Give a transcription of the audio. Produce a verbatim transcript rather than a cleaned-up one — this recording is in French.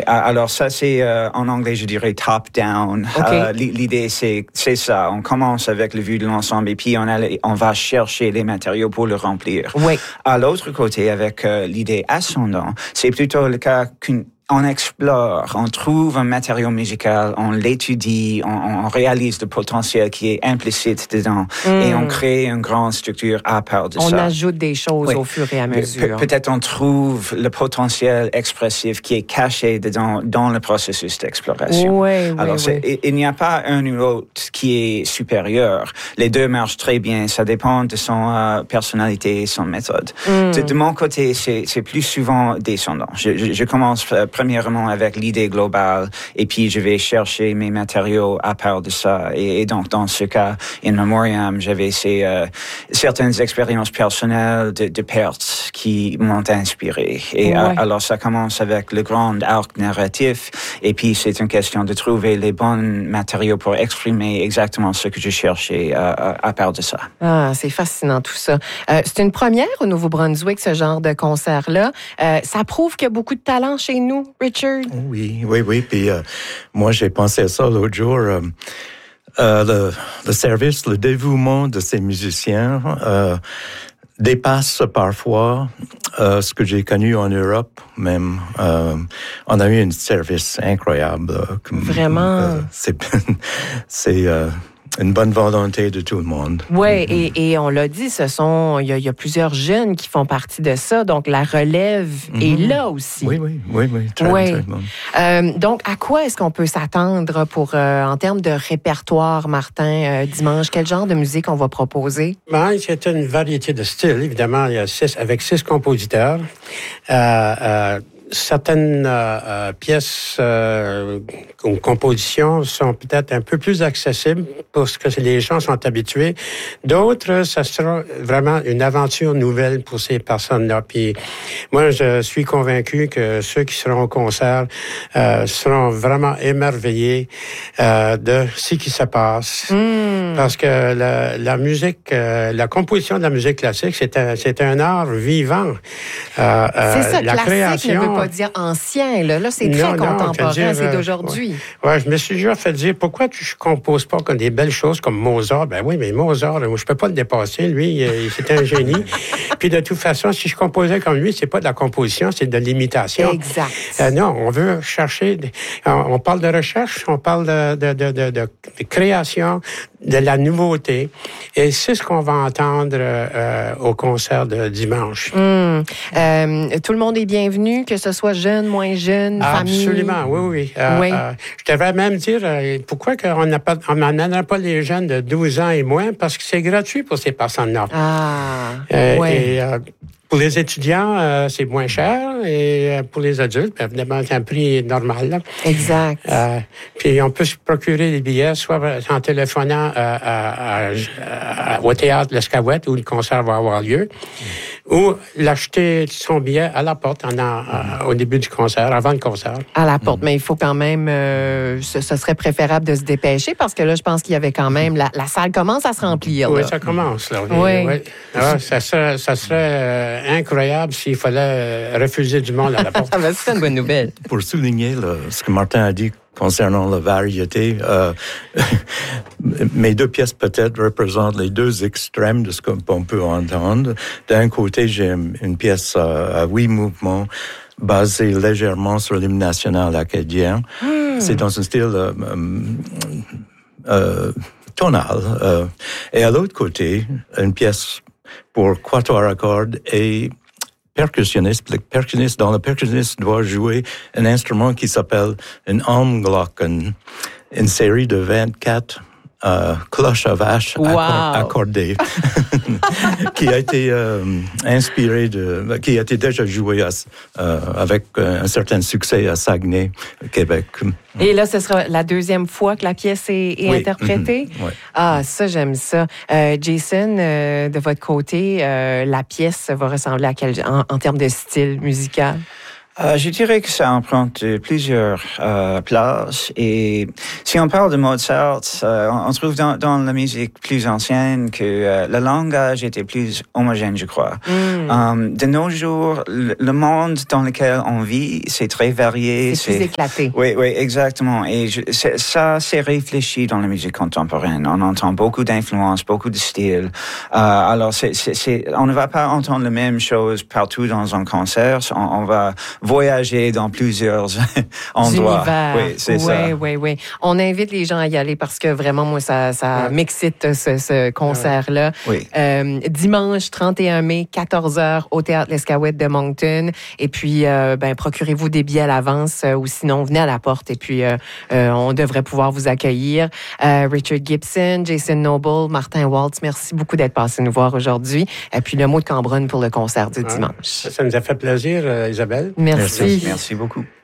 Alors ça, c'est euh, en anglais, je dirais top-down. Okay. Euh, l'idée, c'est, c'est ça. On commence avec le vue de l'ensemble et puis on, a, on va chercher les matériaux pour le remplir. Oui. À l'autre côté, avec euh, l'idée ascendant, c'est plutôt le cas qu'une on explore, on trouve un matériau musical, on l'étudie, on, on réalise le potentiel qui est implicite dedans mm. et on crée une grande structure à part de on ça. On ajoute des choses oui. au fur et à mesure. Pe- peut-être on trouve le potentiel expressif qui est caché dedans dans le processus d'exploration. Oui, oui, Alors, oui. Il, il n'y a pas un ou l'autre qui est supérieur. Les deux marchent très bien. Ça dépend de son euh, personnalité et son méthode. Mm. De, de mon côté, c'est, c'est plus souvent descendant. Je, je, je commence euh, premièrement avec l'idée globale et puis je vais chercher mes matériaux à part de ça. Et, et donc, dans ce cas, in memoriam, j'avais ces, euh, certaines expériences personnelles de, de pertes qui m'ont inspiré. Et ouais. à, alors, ça commence avec le grand arc narratif et puis c'est une question de trouver les bons matériaux pour exprimer exactement ce que je cherchais euh, à part de ça. Ah, c'est fascinant tout ça. Euh, c'est une première au Nouveau-Brunswick, ce genre de concert-là. Euh, ça prouve qu'il y a beaucoup de talent chez nous. Richard? Oui, oui, oui. Puis euh, moi, j'ai pensé à ça l'autre jour. Euh, euh, le, le service, le dévouement de ces musiciens euh, dépasse parfois euh, ce que j'ai connu en Europe même. Euh, on a eu un service incroyable. Comme, Vraiment? Euh, c'est c'est euh, une bonne volonté de tout le monde. Oui, mm-hmm. et, et on l'a dit, ce sont il y, a, il y a plusieurs jeunes qui font partie de ça, donc la relève mm-hmm. est là aussi. Oui, oui, oui, oui, très, oui. très bon. Euh, donc, à quoi est-ce qu'on peut s'attendre pour, euh, en termes de répertoire, Martin, euh, dimanche? Quel genre de musique on va proposer? Ben, c'est une variété de styles, évidemment. Il y a six, avec six compositeurs. Euh, euh, Certaines euh, euh, pièces euh, ou compositions sont peut-être un peu plus accessibles pour ce que les gens sont habitués. D'autres, ça sera vraiment une aventure nouvelle pour ces personnes-là. Puis moi, je suis convaincu que ceux qui seront au concert euh, seront vraiment émerveillés euh, de ce qui se passe. Mmh. Parce que la, la musique, euh, la composition de la musique classique, c'est un, c'est un art vivant. Euh, c'est ça, la classique création, ne veut pas dire ancien. Là, là c'est très non, contemporain, dire, c'est d'aujourd'hui. Oui, ouais, je me suis déjà fait dire, pourquoi tu ne composes pas comme des belles choses comme Mozart? Ben oui, mais Mozart, je ne peux pas le dépasser. Lui, c'est un génie. Puis de toute façon, si je composais comme lui, c'est pas de la composition, c'est de l'imitation. Exact. Euh, non, on veut chercher... On parle de recherche, on parle de, de, de, de, de création, de la nouveauté. Et c'est ce qu'on va entendre euh, au concert de dimanche. Mmh. Euh, tout le monde est bienvenu, que ce soit jeune, moins jeune, famille. Absolument, oui, oui. Euh, oui. Euh, je devrais même dire, euh, pourquoi on n'amènerait pas les jeunes de douze ans et moins? Parce que c'est gratuit pour ces personnes-là. Ah, euh, oui. Et, euh, pour les étudiants, euh, c'est moins cher. Et pour les adultes, bien évidemment, c'est un prix normal. Là. Exact. Euh, puis on peut se procurer des billets, soit en téléphonant à, à, à, à, au théâtre L'Escavouette, où le concert va avoir lieu, mmh. ou l'acheter son billet à la porte en, en, mmh. au début du concert, avant le concert. À la porte, mmh. mais il faut quand même... Euh, ce, ce serait préférable de se dépêcher, parce que là, je pense qu'il y avait quand même... La, la salle commence à se remplir. Oui, là. ça commence. Là. Oui. oui. Alors, ça serait... Ça serait euh, incroyable s'il fallait refuser du monde à la porte. Ah ben, c'est une bonne nouvelle. Pour souligner le, ce que Martin a dit concernant la variété, euh, mes deux pièces peut-être représentent les deux extrêmes de ce qu'on peut entendre. D'un côté, j'ai une pièce à, à huit mouvements basée légèrement sur l'hymne national acadien. Mm. C'est dans un style euh, euh, tonal. Euh, et à l'autre côté, une pièce pour quatuor à cordes et percussionniste. Le percussionniste, dans le percussionniste doit jouer un instrument qui s'appelle un Armglocken, une série de vingt-quatre euh, cloches à vache wow. accordées, qui a été euh, inspiré de, qui a été déjà joué à, euh, avec un certain succès à Saguenay, Québec. Et là, ce sera la deuxième fois que la pièce est, est oui. interprétée? Mm-hmm. Oui. Ah, ça, j'aime ça. Euh, Jason, euh, de votre côté, euh, la pièce va ressembler à quel, en, en termes de style musical? Euh, je dirais que ça emprunte plusieurs euh, places. Et si on parle de Mozart, euh, on trouve dans, dans la musique plus ancienne que euh, le langage était plus homogène, je crois. Mm. Um, de nos jours, le, le monde dans lequel on vit, c'est très varié. C'est, c'est plus éclaté. Oui, oui, exactement. Et je, c'est, ça, c'est réfléchi dans la musique contemporaine. On entend beaucoup d'influences, beaucoup de styles. Euh, alors, c'est, c'est, c'est, on ne va pas entendre la même chose partout dans un concert. On, on va voyager dans plusieurs endroits. Univers. Oui, c'est oui, ça. Oui, oui, oui. On invite les gens à y aller parce que vraiment, moi, ça, ça ouais. m'excite, ce, ce concert-là. Oui. Euh, dimanche trente et un mai, quatorze heures, au Théâtre L'Escaouette de Moncton. Et puis, euh, ben, procurez-vous des billets à l'avance euh, ou sinon, venez à la porte et puis euh, euh, on devrait pouvoir vous accueillir. Euh, Richard Gibson, Jason Noble, Martin Waltz, merci beaucoup d'être passé nous voir aujourd'hui. Et puis, le mot de Cambronne pour le concert du ouais. dimanche. Ça, ça nous a fait plaisir, euh, Isabelle. Merci. Merci, merci beaucoup.